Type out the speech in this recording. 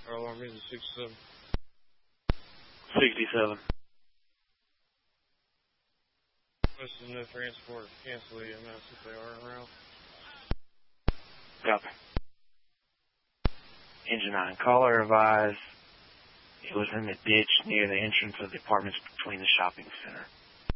Our alarm is 67. 67. Requesting no transport. Cancel the EMS if they are around. Copy. Engine 9. Caller advised it was in the ditch near the entrance of the apartments between the shopping center.